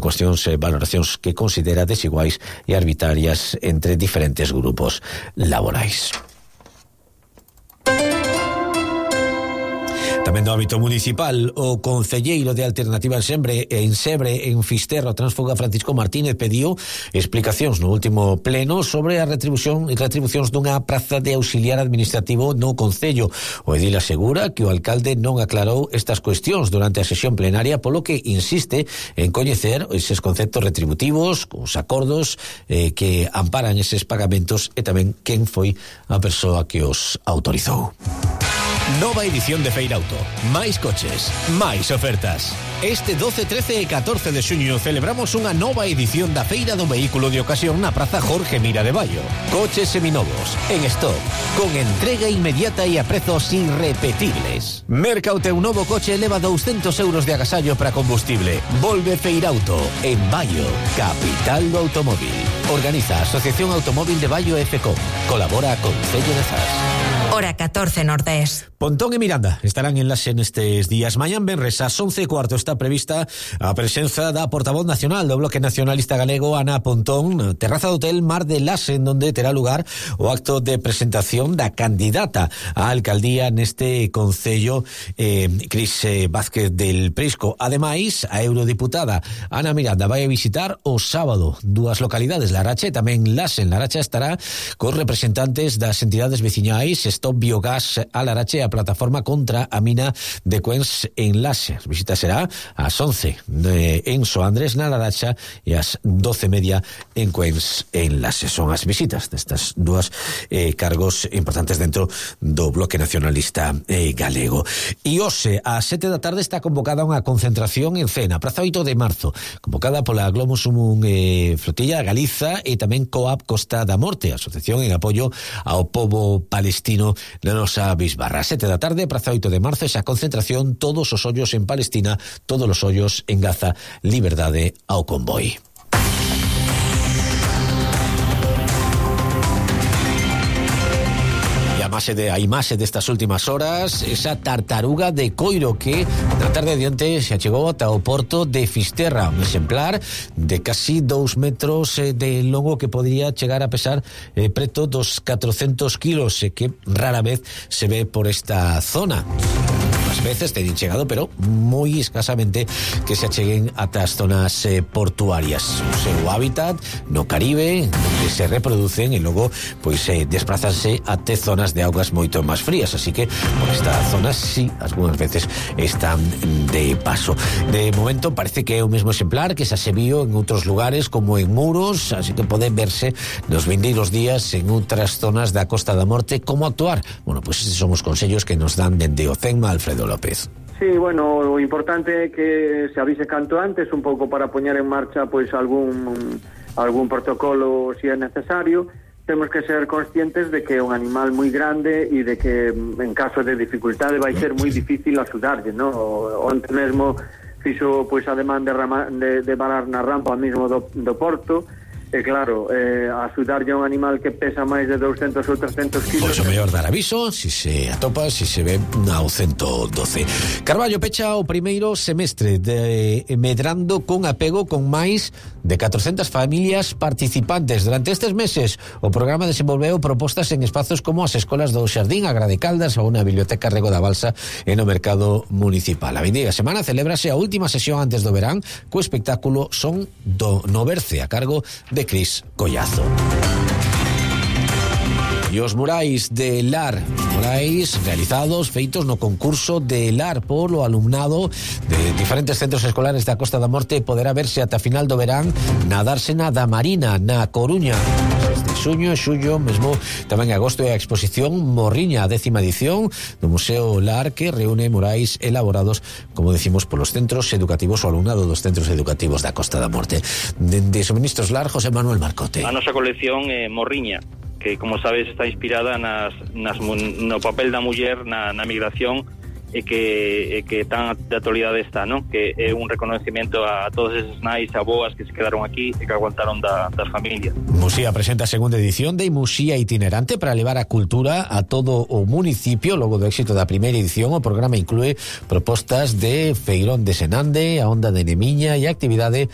cuestións e valoracións que considera desiguais e arbitrarias entre diferentes grupos laborais. Tamén do ámbito municipal, o concelleiro de Alternativa en Sebre, en Fisterra, o transfuga Francisco Martínez, pediu explicacións no último pleno sobre a retribucións dunha praza de auxiliar administrativo no concello. O edil asegura que o alcalde non aclarou estas cuestións durante a sesión plenaria, polo que insiste en coñecer eses conceptos retributivos, os acordos que amparan eses pagamentos e tamén quen foi a persoa que os autorizou. Nova edición de Feirauto. Máis coches, máis ofertas. Este 12, 13 e 14 de xuño celebramos unha nova edición da Feira do Vehículo de Ocasión na Praza Jorge Mira de Baio. Coches seminovos, en stock, con entrega inmediata e a prezos irrepetibles. Merca o teu novo coche e leva 200 euros de agasallo para combustible. Volve Feirauto, en Baio, capital do automóvil. Organiza a Asociación Automóvil de Baio FCOM. Colabora con Concello de Zas. Hora 14 Nordés. Pontón e Miranda estarán en Laxe nestes días. Mañán venres ás 11:15 está prevista a presenza da portavoz nacional do Bloque Nacionalista Galego, Ana Pontón, terraza do Hotel Mar de Laxe, en donde terá lugar o acto de presentación da candidata á alcaldía neste concello, Cris Vázquez del Prisco. Ademais, a eurodiputada Ana Miranda vai a visitar o sábado dúas localidades, Laracha e tamén Laxe. En Laracha estará cos representantes das entidades veciñais Stop Biogás a Larache e a plataforma contra a mina de Cuens en Laxe. A visita será ás 11 en Soandres na Laracha e ás 12:30 en Cuens en Laxe. Son as visitas destas dúas cargos importantes dentro do Bloque Nacionalista Galego. E hoxe ás 7 da tarde está convocada unha concentración en Cena, Praza 8 de Marzo, convocada pola Globus Sumum Flotilla Galiza e tamén Coap Costa da Morte, asociación en apoio ao pobo palestino na nosa bisbarra. 7 da tarde, Praza 8 de Marzo, esa concentración, todos os ollos en Palestina, todos os ollos en Gaza, liberdade ao convoi. A imaxe destas últimas horas, esa tartaruga de coiro que na tarde de onte se achegou ata o porto de Fisterra, un exemplar de casi 2 metros de longo que podría chegar a pesar preto dos 400 kilos, que rara vez se ve por esta zona. As veces teñen chegado, pero moi escasamente que se acheguen ata as zonas portuarias. O seu hábitat no Caribe, onde se reproducen e logo pois desplazanse até zonas de augas moito máis frías, así que por esta zona sí, algunhas veces están de paso. De momento parece que é o mesmo exemplar que se viu en outros lugares como en Muros, así que poden verse nos vindeiros días en outras zonas da Costa da Morte. Como actuar? Bueno, pois estes son os consellos que nos dan dende o CENMA, Alfredo López. Sí, bueno, o importante é que se avise canto antes, un pouco para poñer en marcha pois algún protocolo se é necesario. Temos que ser conscientes de que é un animal moi grande e de que en caso de dificultade vai ser moi difícil axudarlle, ¿no? Onte mesmo fixo pois a demanda de varar na rampa mesmo do porto. E claro, axudarlle a un animal que pesa máis de 200 ou 300 kilos... Pois o mellor dar aviso, si se atopa, si se ve ao 112. Carballo pecha o primeiro semestre medrando con apego con máis de 400 familias participantes. Durante estes meses, o programa desenvolveu propostas en espazos como as escolas do Xardín, a Grade Caldas ou na Biblioteca Rego da Balsa e no Mercado Municipal. A vindeira semana celébrase a última sesión antes do verán co espectáculo Son do Noverce, a cargo de Cris Collazo. E os murais de LAR, murais realizados, feitos no concurso de LAR polo alumnado de diferentes centros escolares da Costa da Morte, poderá verse ata final do verán na Dársena da Marina, na Coruña. Desde xuño e xullo, mesmo tamén agosto, é a exposición Morriña, a 10ª edición do Museo LAR, que reúne murais elaborados, como decimos, polos centros educativos, o alumnado dos centros educativos da Costa da Morte. De Suministros LAR, José Manuel Marcote. A nosa colección é Morriña, que, como sabes, está inspirada no papel da muller na migración e que tan de actualidade está, non? Que é un reconocimiento a todos esos nais e aboas que se quedaron aquí e que aguantaron das familias. Musía presenta a segunda edición de Musía Itinerante para levar a cultura a todo o municipio. Logo do éxito da primeira edición, o programa inclúe propostas de Feirón de Senande, a Onda de Nemiña e a actividade